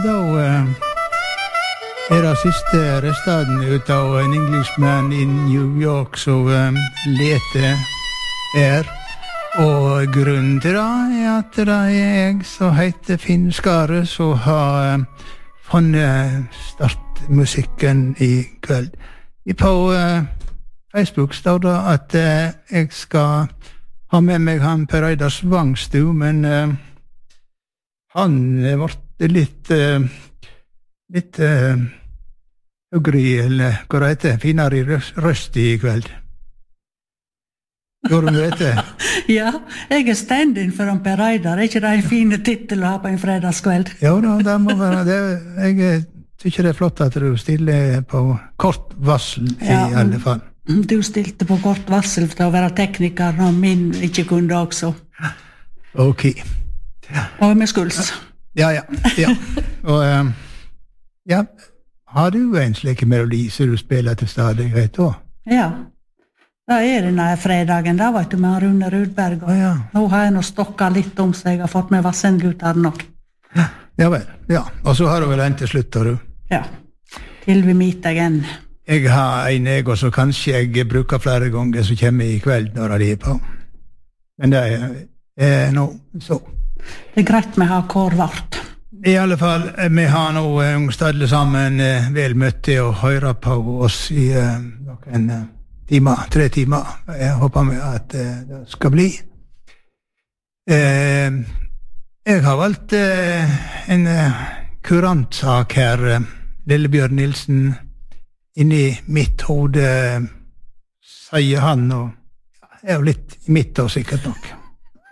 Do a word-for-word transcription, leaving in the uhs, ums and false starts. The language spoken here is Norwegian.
da uh, er det siste restaden ut av en Englishman i New York som um, leter er. Og grunnen til det er at det er jeg som heter Finn Skare som har um, funnet startmusikken i kveld. På uh, Facebook står det at uh, jeg skal ha med meg han Per Eidar Svangstu, men uh, han ble litt uh, litt uh, høgri, eller hva det heter, finere i røst i kveld. Går du med det? Ja, jeg er stand-in for han Per Eidar. Er ikke det en fin titel å ha på en fredagskveld? Ja, da, det må være det. Jeg tykker det er flott at du stiller på kort varsel i ja, alle fall. Du stilte på kort varsel for å være tekniker når min ikke kunne også. Ok. Ja. Og med skuls. Ja, ja, ja. Og um, ja, har du en slik melodi som du spiller til stadighet da? Ja, da er denne fredagen da, vet du, med Rune Rudberg. Og ah, ja. Nå har jeg nå stokket litt om seg, jeg har fått med Vassendgutter nok. Ja, ja vel, ja. Og så har du vel en til slutt, har du? Ja, til vi meet again. Jeg har en jeg, og så kanskje jeg bruker flere ganger som kommer i kveld når de er på. Men det er, er nå så. Det er greit med å ha kår vart. I alle fall, vi har nå uh, stadlet sammen uh, vel møtt til å høre på oss i uh, noen uh, timer, tre timer. Jeg håper vi at uh, det skal bli. Uh, jeg har valgt uh, en uh, kurantsak her, uh, Lillebjørn Nilsen, inni mitt hode, uh, sier han, og ja, er jo litt i mitt og sikkert nok.